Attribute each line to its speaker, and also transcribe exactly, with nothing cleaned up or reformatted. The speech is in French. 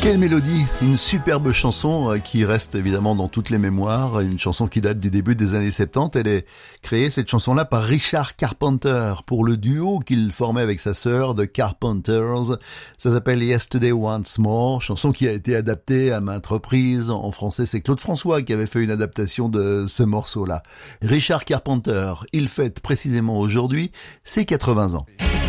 Speaker 1: Quelle mélodie, une superbe chanson qui reste évidemment dans toutes les mémoires, une chanson qui date du début des années soixante-dix. Elle est créée, cette chanson-là, par Richard Carpenter pour le duo qu'il formait avec sa sœur, The Carpenters. Ça s'appelle Yesterday Once More, chanson qui a été adaptée à maintes reprises. En français, c'est Claude François qui avait fait une adaptation de ce morceau-là. Richard Carpenter, il fête précisément aujourd'hui ses quatre-vingts ans.